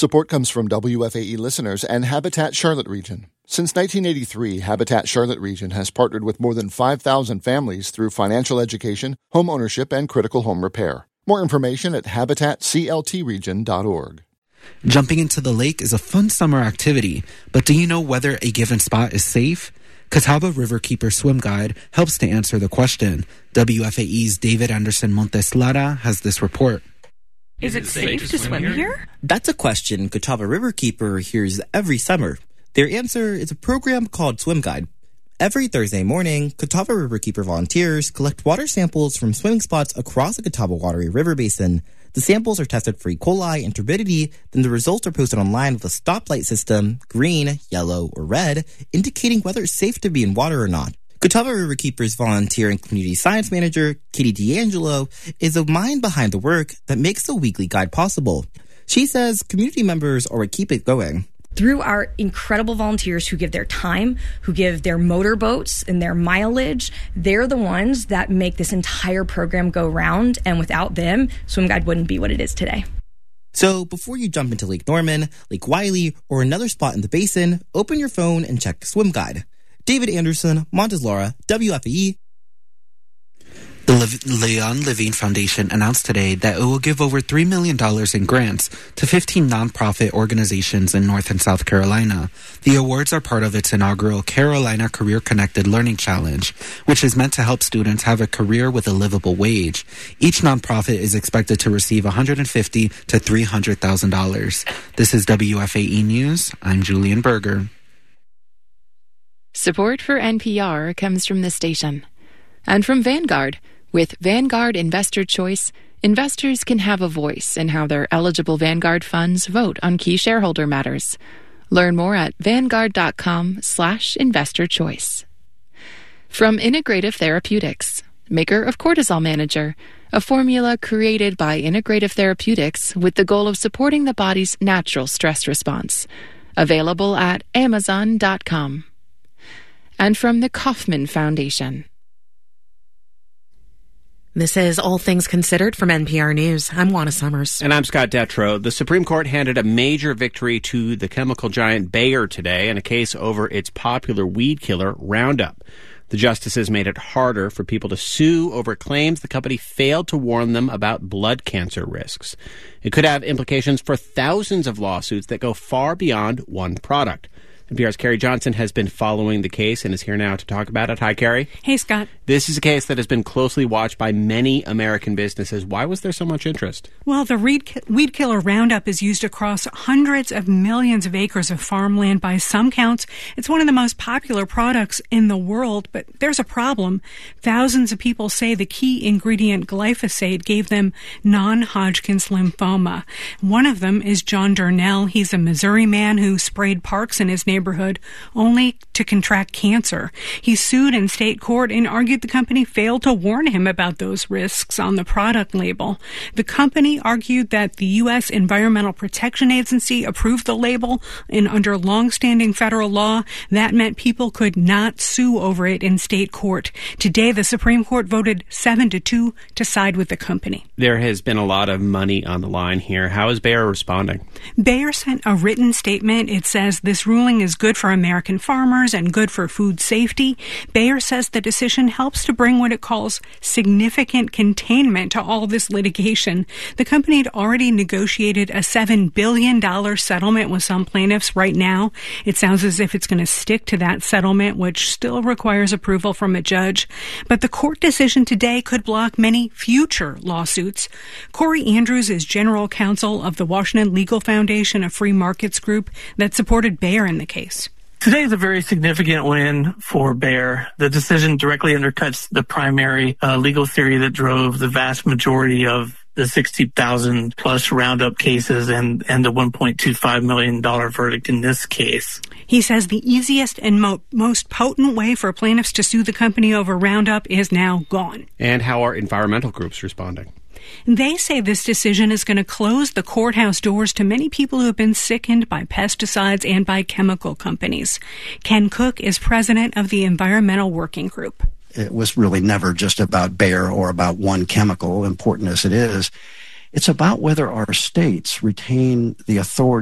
Support comes from WFAE listeners and Habitat Charlotte Region. Since 1983, Habitat Charlotte Region has partnered with more than 5,000 families through financial education, home ownership, and critical home repair. More information at habitatcltregion.org. Jumping into the lake is a fun summer activity, but do you know whether a given spot is safe? Catawba Riverkeeper Swim Guide helps to answer the question. WFAE's David Anderson Montes Lara has this report. Is it safe to swim here? That's a question Catawba Riverkeeper hears every summer. Their answer is a program called Swim Guide. Every Thursday morning, Catawba Riverkeeper volunteers collect water samples from swimming spots across the Catawba Waterway River Basin. The samples are tested for E. coli and turbidity, then the results are posted online with a stoplight system, green, yellow, or red, indicating whether it's safe to be in water or not. Catawba Riverkeeper's volunteer and community science manager, Katie D'Angelo, is the mind behind the work that makes the weekly guide possible. She says community members are what keep it going. Through our incredible volunteers who give their time, who give their motorboats and their mileage, they're the ones that make this entire program go round, and without them, Swim Guide wouldn't be what it is today. So before you jump into Lake Norman, Lake Wylie, or another spot in the basin, open your phone and check Swim Guide. David Anderson, Montes Lara, WFAE. The Leon Levine Foundation announced today that it will give over $3 million in grants to 15 nonprofit organizations in North and South Carolina. The awards are part of its inaugural Carolina Career Connected Learning Challenge, which is meant to help students have a career with a livable wage. Each nonprofit is expected to receive $150,000 to $300,000. This is WFAE News. I'm Julian Berger. Support for NPR comes from the station and from Vanguard. With Vanguard Investor Choice, investors can have a voice in how their eligible Vanguard funds vote on key shareholder matters. Learn more at vanguard.com/investor choice. From Integrative Therapeutics, maker of Cortisol Manager, a formula created by Integrative Therapeutics with the goal of supporting the body's natural stress response. Available at amazon.com. And from the Kauffman Foundation. This is All Things Considered from NPR News. I'm Juana Summers. And I'm Scott Detrow. The Supreme Court handed a major victory to the chemical giant Bayer today in a case over its popular weed killer, Roundup. The justices made it harder for people to sue over claims the company failed to warn them about blood cancer risks. It could have implications for thousands of lawsuits that go far beyond one product. NPR's Carrie Johnson has been following the case and is here now to talk about it. Hi, Carrie. Hey, Scott. This is a case that has been closely watched by many American businesses. Why was there so much interest? Well, the weed killer Roundup is used across hundreds of millions of acres of farmland. By some counts, it's one of the most popular products in the world, but there's a problem. Thousands of people say the key ingredient glyphosate gave them non-Hodgkin's lymphoma. One of them is John Darnell. He's a Missouri man who sprayed parks in his neighborhood only to contract cancer. He sued in state court and argued the company failed to warn him about those risks on the product label. The company argued that the U.S. Environmental Protection Agency approved the label, and under longstanding federal law, that meant people could not sue over it in state court. Today, the Supreme Court voted 7-2 to side with the company. There has been a lot of money on the line here. How is Bayer responding? Bayer sent a written statement. It says this ruling is good for American farmers and good for food safety. Bayer says the decision helps to bring what it calls significant containment to all this litigation. The company had already negotiated a $7 billion settlement with some plaintiffs right now. It sounds as if it's going to stick to that settlement, which still requires approval from a judge. But the court decision today could block many future lawsuits. Corey Andrews is general counsel of the Washington Legal Foundation, a free markets group that supported Bayer in the case. Today is a very significant win for Bayer. The decision directly undercuts the primary legal theory that drove the vast majority of the 60,000 plus Roundup cases and the $1.25 million verdict in this case. He says the easiest and most potent way for plaintiffs to sue the company over Roundup is now gone. And how are environmental groups responding? They say this decision is going to close the courthouse doors to many people who have been sickened by pesticides and by chemical companies. Ken Cook is president of the Environmental Working Group. It was really never just about Bayer or about one chemical, important as it is. It's about whether our states retain the authority